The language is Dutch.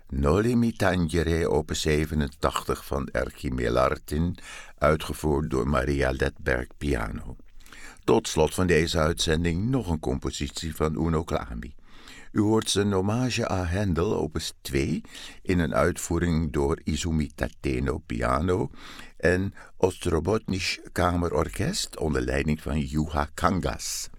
Noli mi tangere op 87 van Erkki Melartin, uitgevoerd door Maria Ledberg piano. Tot slot van deze uitzending nog een compositie van Uno Clami. U hoort zijn hommage aan Handel opus 2 in een uitvoering door Izumi Tateno piano en Ostrobotnisch Kamerorkest onder leiding van Juha Kangas.